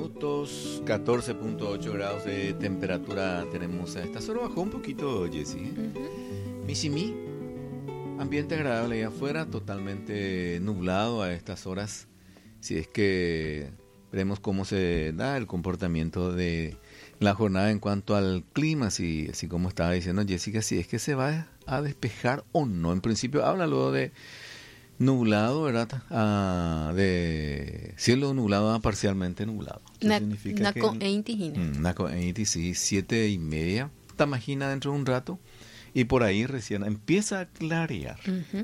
minutos, 14.8 grados de temperatura tenemos a esta hora. Bajó un poquito, Jessy. Misimi, ambiente agradable ahí afuera, totalmente nublado a estas horas. Si es que veremos cómo se da el comportamiento de la jornada en cuanto al clima, así como estaba diciendo Jessica, si es que se va a despejar o no. En principio habla luego de nublado, ¿verdad? De cielo nublado a parcialmente nublado. Eso significa que... sí, 7:30. Te imaginas dentro de un rato y por ahí recién empieza a clarear.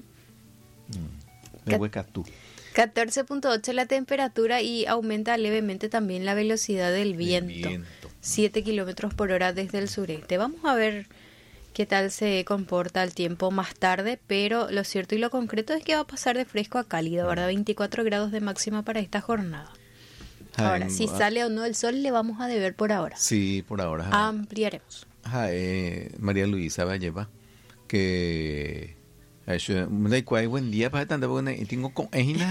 De Huecatú. 14.8 la temperatura y aumenta levemente también la velocidad del viento. 7 kilómetros por hora desde el sureste. Vamos a ver qué tal se comporta el tiempo más tarde, pero lo cierto y lo concreto es que va a pasar de fresco a cálido, ¿verdad? 24 grados de máxima para esta jornada. Ahora, si sale o no el sol, le vamos a deber por ahora. Sí, por ahora. Ampliaremos. María Luisa Valleva, que... buen día para tanto, porque tengo con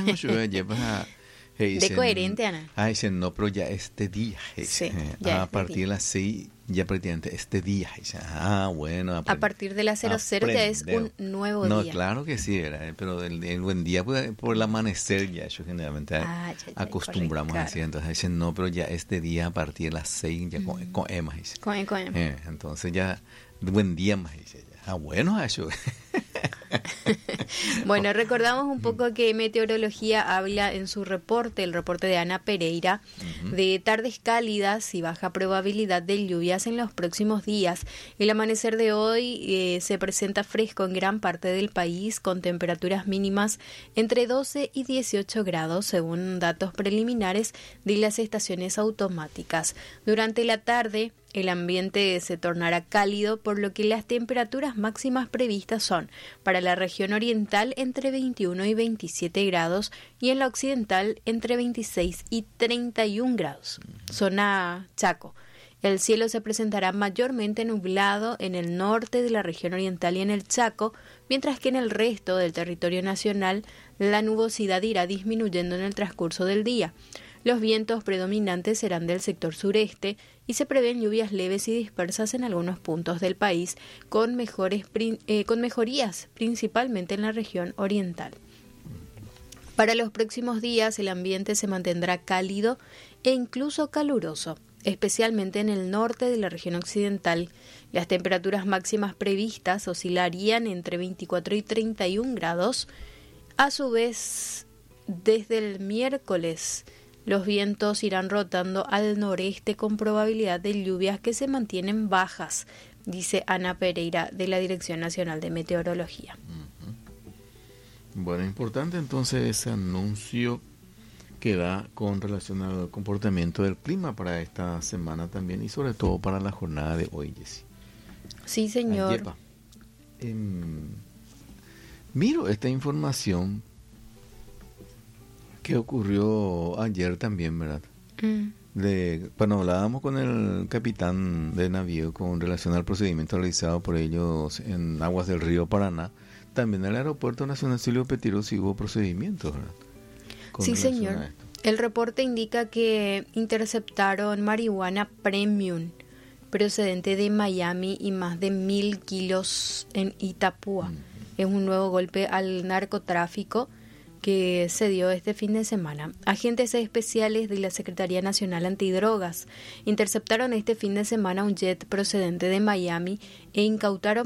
de coherente, Ana. Dicen, no, pero ya este día. Sí, a partir de las 6, ya prácticamente este día. Bueno. A partir de las 00 ya es un nuevo día. No, claro que sí, pero el buen día por el amanecer ya, eso generalmente acostumbramos así. Entonces dicen, no, pero ya este día a partir de las 6 ya con Emma. Con Emma. Entonces ya, buen día más, dice ya. Bueno, eso. Bueno, recordamos un poco que Meteorología habla en su reporte, el reporte de Ana Pereira, de tardes cálidas y baja probabilidad de lluvias en los próximos días. El amanecer de hoy se presenta fresco en gran parte del país, con temperaturas mínimas entre 12 y 18 grados, según datos preliminares de las estaciones automáticas. Durante la tarde, el ambiente se tornará cálido, por lo que las temperaturas máximas previstas son para la región oriental entre 21 y 27 grados y en la occidental entre 26 y 31 grados. Zona Chaco. El cielo se presentará mayormente nublado en el norte de la región oriental y en el Chaco, mientras que en el resto del territorio nacional la nubosidad irá disminuyendo en el transcurso del día. Los vientos predominantes serán del sector sureste y se prevén lluvias leves y dispersas en algunos puntos del país, con mejorías principalmente en la región oriental. Para los próximos días el ambiente se mantendrá cálido e incluso caluroso, especialmente en el norte de la región occidental. Las temperaturas máximas previstas oscilarían entre 24 y 31 grados. A su vez, desde el miércoles, los vientos irán rotando al noreste con probabilidad de lluvias que se mantienen bajas, dice Ana Pereira de la Dirección Nacional de Meteorología. Bueno, importante entonces ese anuncio que da con relación al comportamiento del clima para esta semana también y sobre todo para la jornada de hoy, Jessy. Sí, señor. Miro esta información que ocurrió ayer también, ¿verdad? Cuando hablábamos con el capitán de navío con relación al procedimiento realizado por ellos en aguas del río Paraná, también en el Aeropuerto Nacional Silvio Pettirossi hubo procedimientos, ¿verdad? Sí, señor. El reporte indica que interceptaron marihuana premium procedente de Miami y más de 1.000 kilos en Itapúa. Es un nuevo golpe al narcotráfico que se dio este fin de semana. Agentes especiales de la Secretaría Nacional Antidrogas interceptaron este fin de semana un jet procedente de Miami e incautaron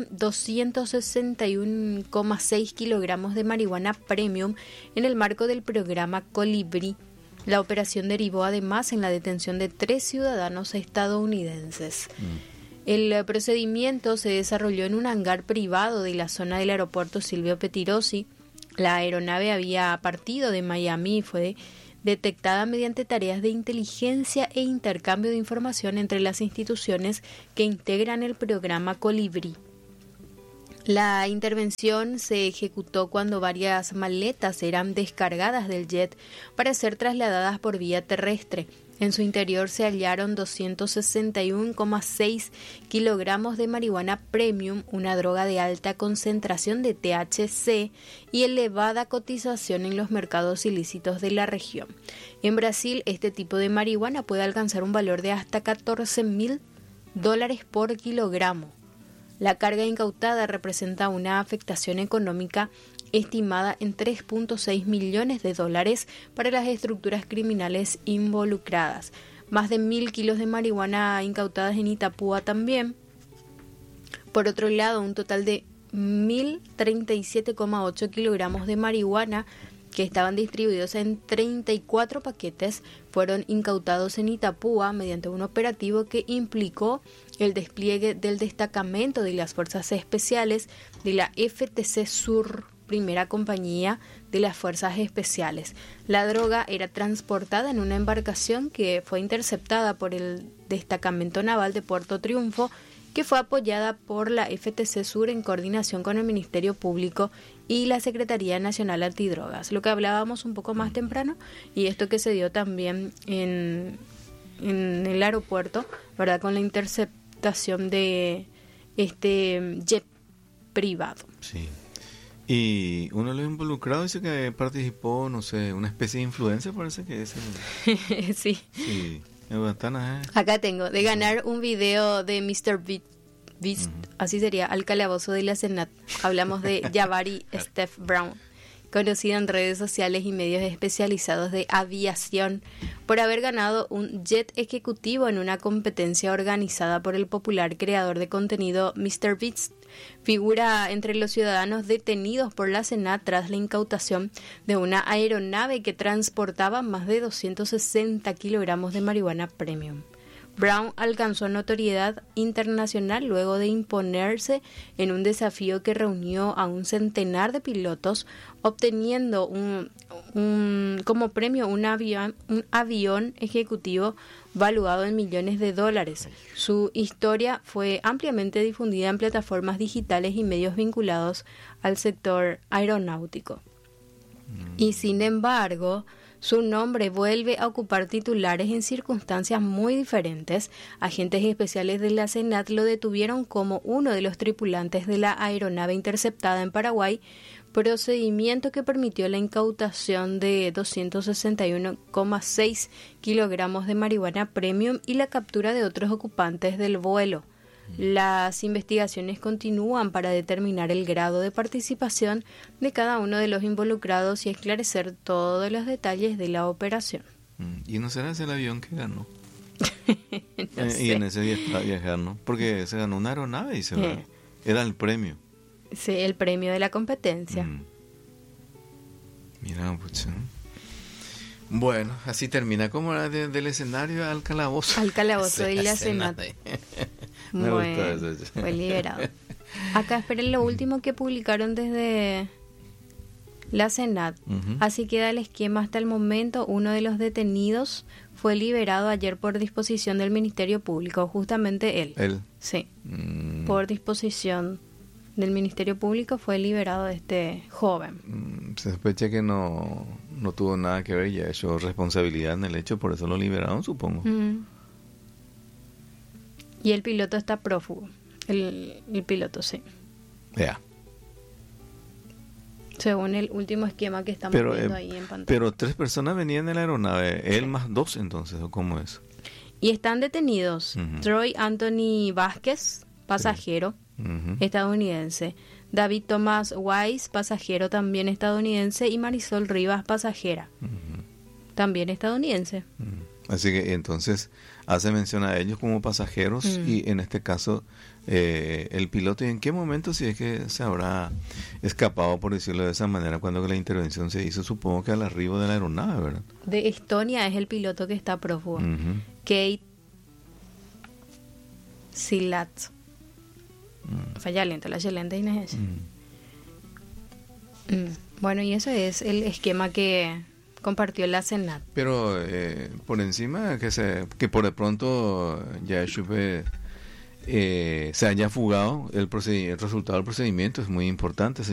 261,6 kilogramos de marihuana premium en el marco del programa Colibrí. La operación derivó además en la detención de 3 ciudadanos estadounidenses. El procedimiento se desarrolló en un hangar privado de la zona del aeropuerto Silvio Pettirossi. La aeronave había partido de Miami y fue detectada mediante tareas de inteligencia e intercambio de información entre las instituciones que integran el programa Colibrí. La intervención se ejecutó cuando varias maletas eran descargadas del jet para ser trasladadas por vía terrestre. En su interior se hallaron 261,6 kilogramos de marihuana premium, una droga de alta concentración de THC y elevada cotización en los mercados ilícitos de la región. En Brasil, este tipo de marihuana puede alcanzar un valor de hasta $14.000 por kilogramo. La carga incautada representa una afectación económica estimada en $3.6 millones para las estructuras criminales involucradas. Más de 1.000 kilos de marihuana incautadas en Itapúa también. Por otro lado, un total de 1.037,8 kilogramos de marihuana que estaban distribuidos en 34 paquetes fueron incautados en Itapúa mediante un operativo que implicó el despliegue del destacamento de las Fuerzas Especiales de la FTC Sur, primera compañía de las Fuerzas Especiales. La droga era transportada en una embarcación que fue interceptada por el destacamento naval de Puerto Triunfo, que fue apoyada por la FTC Sur en coordinación con el Ministerio Público y la Secretaría Nacional Antidrogas. Lo que hablábamos un poco más temprano, y esto que se dio también en el aeropuerto, ¿verdad? Con la interceptación de este jet privado. Sí. Y uno de los involucrados dice que participó, no sé, una especie de influencer, parece que es. Sí. Sí. Acá tengo, de ganar un video de Mr. Beast, así sería, al calabozo de la Senat. Hablamos de Jabari Steph Brown, conocido en redes sociales y medios especializados de aviación por haber ganado un jet ejecutivo en una competencia organizada por el popular creador de contenido Mr. Beast. Figura entre los ciudadanos detenidos por la Senat tras la incautación de una aeronave que transportaba más de 260 kilogramos de marihuana premium. Brown alcanzó notoriedad internacional luego de imponerse en un desafío que reunió a un centenar de pilotos, obteniendo como premio un avión ejecutivo valuado en millones de dólares. Su historia fue ampliamente difundida en plataformas digitales y medios vinculados al sector aeronáutico. Y sin embargo, su nombre vuelve a ocupar titulares en circunstancias muy diferentes. Agentes especiales de la Senat lo detuvieron como uno de los tripulantes de la aeronave interceptada en Paraguay, procedimiento que permitió la incautación de 261,6 kilogramos de marihuana premium y la captura de otros ocupantes del vuelo. Las investigaciones continúan para determinar el grado de participación de cada uno de los involucrados y esclarecer todos los detalles de la operación. ¿Y no será ese el avión que ganó? No sé. Y en ese día estaba viajando, porque se ganó una aeronave y se va. Era el premio. Sí, el premio de la competencia. Mira, pues. Bueno, así termina como era del escenario al calabozo. Al calabozo de la Senat. Me gustó eso. Fue liberado. Acá esperen lo último que publicaron desde la Senat. Así queda el esquema hasta el momento. Uno de los detenidos fue liberado ayer por disposición del Ministerio Público, justamente él. ¿Él? Sí. Por disposición del Ministerio Público fue liberado este joven. Se sospecha que no tuvo nada que ver, ya hecho responsabilidad en el hecho, por eso lo liberaron, supongo. Y el piloto está prófugo. El piloto, sí. Ya. Según el último esquema que estamos viendo ahí en pantalla. Pero 3 personas venían en la aeronave, él más 2 entonces, ¿o cómo es? Y están detenidos Troy Anthony Vázquez, pasajero, estadounidense. David Thomas Wise, pasajero también estadounidense. Y Marisol Rivas, pasajera, también estadounidense. Así que entonces hace mención a ellos como pasajeros y en este caso el piloto. ¿Y en qué momento, si es que se habrá escapado, por decirlo de esa manera, cuando la intervención se hizo? Supongo que al arribo de la aeronave, ¿verdad? De Estonia es el piloto que está prófugo. Kate Silat. Falla lento, la lenta y es. Bueno, y eso es el esquema que compartió la Senat. Pero por encima que por de pronto ya se haya fugado el resultado del procedimiento es muy importante,